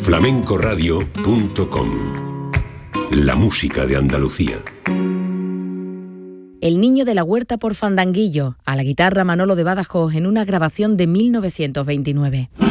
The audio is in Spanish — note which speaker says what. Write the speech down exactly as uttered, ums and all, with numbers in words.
Speaker 1: flamencoradio punto com. La música de Andalucía.
Speaker 2: El niño de la huerta por Fandanguillo, a la guitarra Manolo de Badajoz en una grabación de mil novecientos veintinueve.